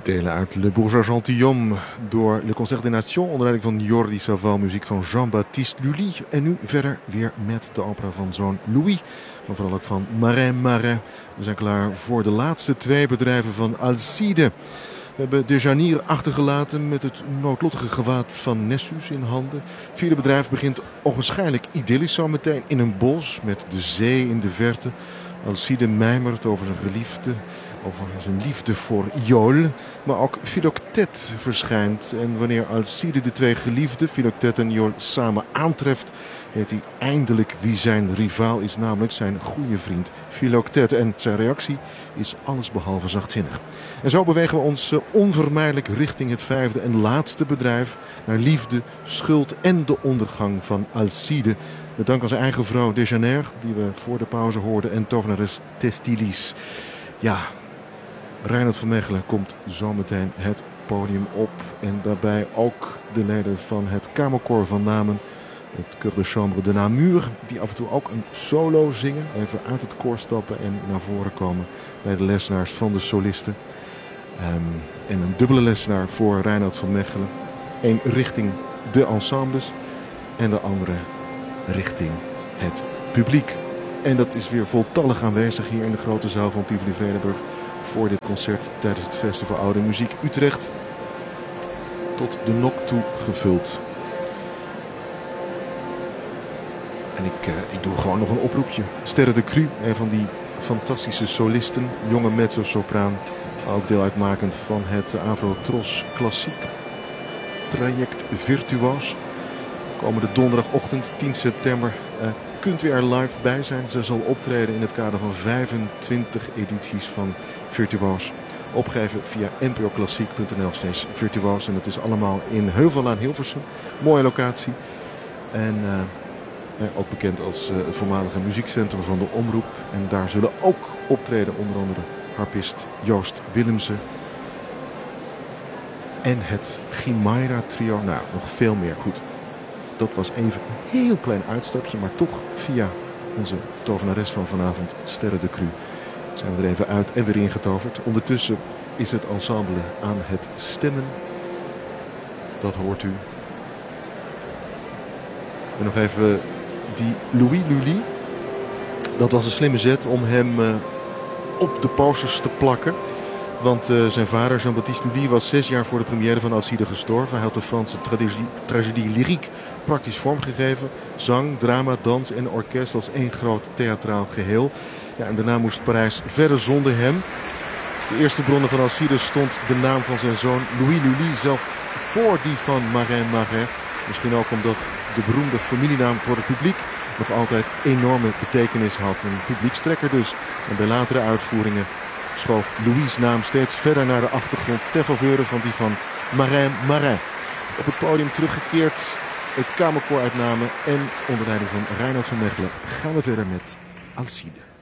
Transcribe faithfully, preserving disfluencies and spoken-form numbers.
Delen uit Le Bourgeois Gentilhomme door Le Concert des Nations onder leiding van Jordi Savall, muziek van Jean-Baptiste Lully. En nu verder weer met de opera van zoon Louis, maar vooral ook van Marin Marin. We zijn klaar voor de laatste twee bedrijven van Alcide. We hebben Dejanier achtergelaten met het noodlottige gewaad van Nessus in handen. Het vierde bedrijf begint ogenschijnlijk idyllisch zo meteen in een bos met de zee in de verte. Alcide mijmert over zijn geliefde, over zijn liefde voor Iole. Maar ook Philoctète verschijnt. En wanneer Alcide de twee geliefden, Philoctète en Iole, samen aantreft, weet hij eindelijk wie zijn rivaal is, namelijk zijn goede vriend Philoctète. En zijn reactie is allesbehalve zachtzinnig. En zo bewegen we ons onvermijdelijk richting het vijfde en laatste bedrijf, naar liefde, schuld en de ondergang van Alcide. Met dank aan zijn eigen vrouw Dejanier, die we voor de pauze hoorden, en tovenares Thestilis. Ja, Reinhard van Mechelen komt zometeen het podium op. En daarbij ook de leden van het Kamerkoor van Namen, het Chœur de Chambre de Namur, die af en toe ook een solo zingen. Even uit het koor stappen en naar voren komen bij de lessenaars van de solisten. Um, en een dubbele lessenaar voor Reinhard van Mechelen. Eén richting de ensembles en de andere richting het publiek. En dat is weer voltallig aanwezig hier in de grote zaal van Tivoli Vredenburg voor dit concert tijdens het Festival Oude Muziek Utrecht. Tot de nok toe gevuld. En ik, uh, ik doe gewoon nog een oproepje. Sterre de Cru, een van die fantastische solisten, jonge mezzo-sopraan, ook deel uitmakend van het Avro-Tros Klassiek traject Virtuoos. Komende donderdagochtend tien september uh, kunt u er live bij zijn. Ze zal optreden in het kader van vijfentwintig edities van Virtuoos. Opgeven via n p o klassiek punt n l slash virtuoos. En het is allemaal in Heuvellaan Hilversum. Mooie locatie. En uh, ook bekend als uh, het voormalige muziekcentrum van de Omroep. En daar zullen ook optreden onder andere harpist Joost Willemsen. En het Chimaira trio. Nou, nog veel meer. Goed. Dat was even een heel klein uitstapje, maar toch via onze tovenares van vanavond, Sterre de Cru, zijn we er even uit en weer ingetoverd. Ondertussen is het ensemble aan het stemmen. Dat hoort u. En nog even die Louis Lully. Dat was een slimme zet om hem uh, op de posters te plakken. Want uh, zijn vader, Jean-Baptiste Lully, was zes jaar voor de première van Alcide gestorven. Hij had de Franse tragedie, tragedie lyrique praktisch vormgegeven. Zang, drama, dans en orkest als één groot theatraal geheel. Ja, en daarna moest Parijs verder zonder hem. De eerste bronnen van Alcide stond de naam van zijn zoon Louis Lully zelf voor die van Marin Marin. Misschien ook omdat de beroemde familienaam voor het publiek nog altijd enorme betekenis had. Een publiekstrekker dus. En bij latere uitvoeringen schoof Louis' naam steeds verder naar de achtergrond ter faveur van die van Marin Marin. Op het podium teruggekeerd, het Kamerkoor uitname en onder leiding van Reinhard van Mechelen gaan we verder met Alcide.